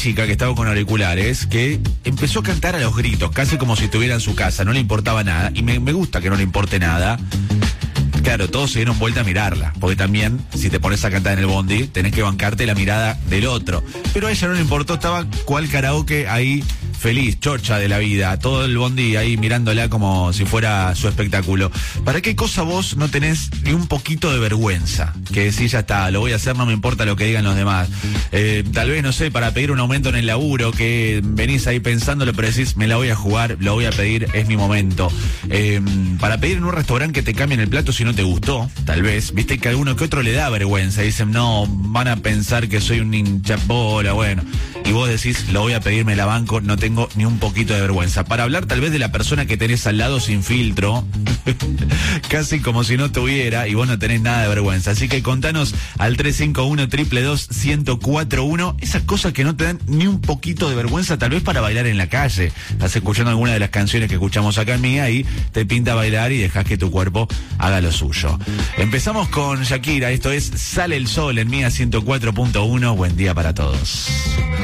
chica que estaba con auriculares que empezó a cantar a los gritos, casi como si estuviera en su casa, no le importaba nada. Y me gusta que no le importe nada. Claro, todos se dieron vuelta a mirarla, porque también, si te pones a cantar en el bondi, tenés que bancarte la mirada del otro. Pero a ella no le importó, estaba cual karaoke ahí, feliz, chocha de la vida, todo el bondi ahí mirándola como si fuera su espectáculo. ¿Para qué cosa vos no tenés ni un poquito de vergüenza? Que decís, ya está, lo voy a hacer, no me importa lo que digan los demás. Tal vez, no sé, para pedir un aumento en el laburo, que venís ahí pensándolo, pero decís, me la voy a jugar, lo voy a pedir, es mi momento. Para pedir en un restaurante que te cambien el plato si no te gustó, tal vez, viste que a alguno que otro le da vergüenza, dicen, no, van a pensar que soy un hinchabola, bueno, y vos decís, lo voy a pedir, me la banco, no tengo ni un poquito de vergüenza. Para hablar tal vez de la persona que tenés al lado sin filtro, casi como si no tuviera, y vos no tenés nada de vergüenza, así que contanos al 351-222-1041 esas cosas que no te dan ni un poquito de vergüenza, tal vez para bailar en la calle. Estás escuchando alguna de las canciones que escuchamos acá en Mía y te pinta bailar y dejás que tu cuerpo haga lo suyo. Empezamos con Shakira, esto es Sale el Sol en Mía 104.1. Buen día para todos.